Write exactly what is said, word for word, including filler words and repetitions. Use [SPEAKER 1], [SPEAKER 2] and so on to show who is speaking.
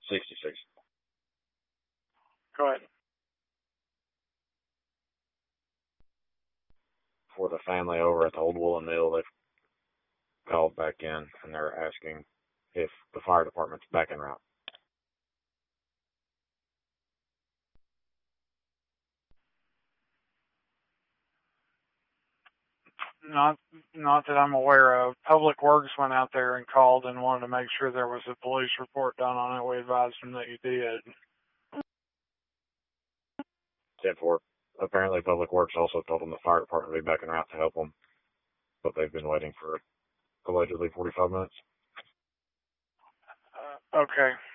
[SPEAKER 1] sixty-six.
[SPEAKER 2] Go ahead.
[SPEAKER 1] For the family over at the old woolen mill, they've called back in and they're asking if the fire department's back en route.
[SPEAKER 2] Not, not that I'm aware of. Public Works went out there and called and wanted to make sure there was a police report done on it. We advised them that you did.
[SPEAKER 1] ten four. Apparently, Public Works also told them the fire department would be back en route to help them, but they've been waiting for allegedly forty-five minutes.
[SPEAKER 2] Uh, okay.